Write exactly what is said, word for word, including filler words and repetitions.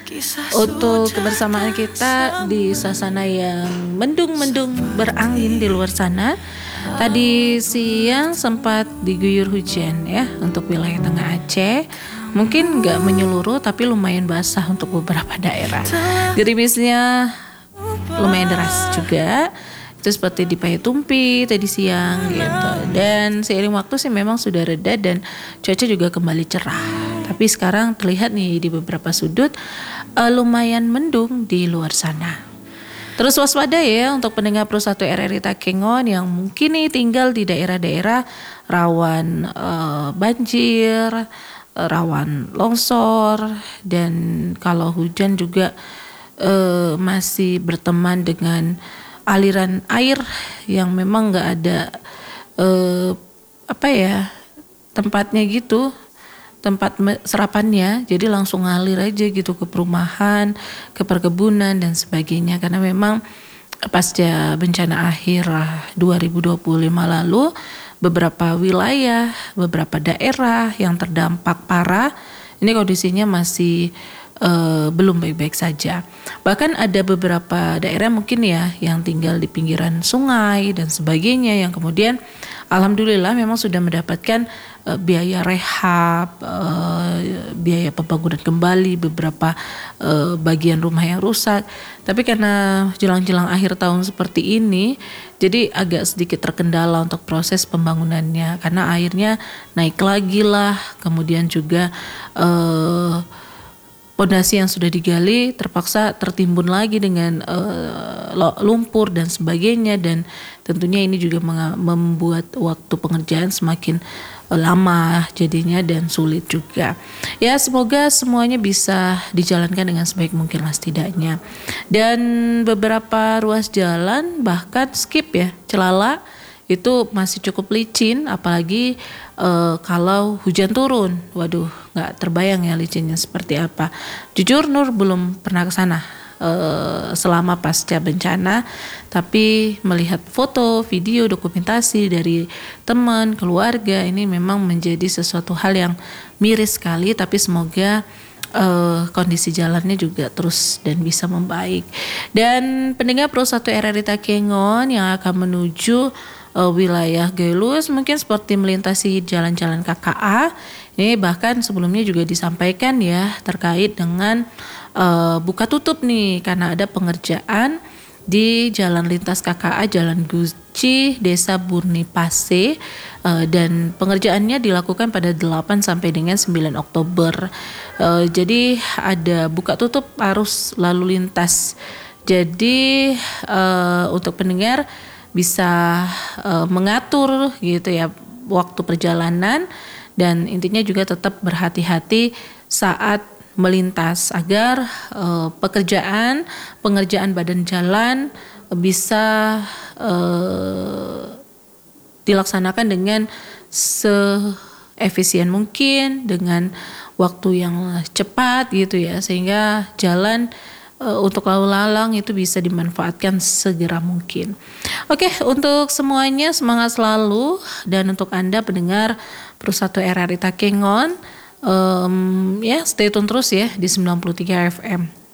untuk kebersamaan kita di suasana yang mendung-mendung berangin di luar sana. Tadi siang sempat diguyur hujan ya untuk wilayah Tengah Aceh. Mungkin nggak menyeluruh tapi lumayan basah untuk beberapa daerah. Gerimisnya lumayan deras juga. Itu seperti di Payatumpi tadi siang gitu. Dan seiring waktu sih memang sudah reda dan cuaca juga kembali cerah. Tapi sekarang terlihat nih di beberapa sudut uh, lumayan mendung di luar sana. Terus waspada ya untuk pendengar Pro satu R R I Takengon yang mungkin nih tinggal di daerah-daerah rawan uh, banjir, uh, rawan longsor, dan kalau hujan juga uh, masih berteman dengan aliran air yang memang nggak ada uh, apa ya tempatnya gitu. Tempat serapannya, jadi langsung ngalir aja gitu ke perumahan, ke perkebunan dan sebagainya. Karena memang pasca bencana akhir dua ribu dua puluh lima lalu, beberapa wilayah, beberapa daerah yang terdampak parah, ini kondisinya masih uh, belum baik-baik saja. Bahkan ada beberapa daerah mungkin ya yang tinggal di pinggiran sungai dan sebagainya yang kemudian alhamdulillah memang sudah mendapatkan uh, biaya rehab, uh, biaya pembangunan kembali beberapa uh, bagian rumah yang rusak. Tapi karena jelang-jelang akhir tahun seperti ini, jadi agak sedikit terkendala untuk proses pembangunannya karena airnya naik lagi lah. Kemudian juga uh, pondasi yang sudah digali terpaksa tertimbun lagi dengan uh, lumpur dan sebagainya, dan tentunya ini juga membuat waktu pengerjaan semakin uh, lama jadinya dan sulit juga. Ya semoga semuanya bisa dijalankan dengan sebaik mungkin lah setidaknya. Dan beberapa ruas jalan bahkan skip ya, celala itu masih cukup licin, apalagi uh, kalau hujan turun. Waduh, nggak terbayang ya licinnya seperti apa. Jujur Nur belum pernah ke sana uh, selama pasca bencana, tapi melihat foto, video, dokumentasi dari teman, keluarga, ini memang menjadi sesuatu hal yang miris sekali. Tapi semoga Uh, kondisi jalannya juga terus dan bisa membaik. Dan pendengar Pro satu R R I Takengon yang akan menuju uh, wilayah Galuh mungkin seperti melintasi jalan-jalan K K A. Ini bahkan sebelumnya juga disampaikan ya terkait dengan uh, buka tutup nih karena ada pengerjaan di jalan lintas K K A Jalan Guci Desa Burni Pase, uh, dan pengerjaannya dilakukan pada delapan sampai dengan sembilan Oktober. Uh, jadi ada buka tutup arus lalu lintas. Jadi uh, untuk pendengar bisa uh, mengatur gitu ya waktu perjalanan, dan intinya juga tetap berhati-hati saat melintas agar uh, pekerjaan pengerjaan badan jalan bisa uh, dilaksanakan dengan seefisien mungkin dengan waktu yang cepat gitu ya, sehingga jalan uh, untuk lalu lalang itu bisa dimanfaatkan segera mungkin. Oke, untuk semuanya semangat selalu, dan untuk Anda pendengar Pro satu R R I Takengon, Um, ya stay tune terus ya di sembilan puluh tiga F M.